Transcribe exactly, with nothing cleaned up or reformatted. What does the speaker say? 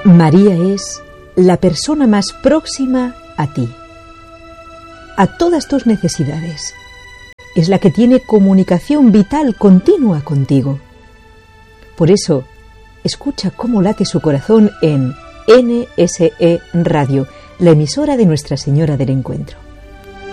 María es la persona más próxima a ti, a todas tus necesidades. Es la que tiene comunicación vital continua contigo. Por eso, escucha cómo late su corazón en N S E Radio, la emisora de Nuestra Señora del Encuentro.